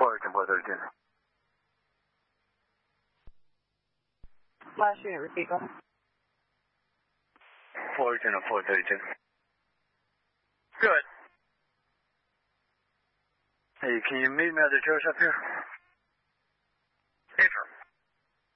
413, 413. Last unit, repeat, go ahead. 413 and 432. Good. Hey, can you meet me at the church up here?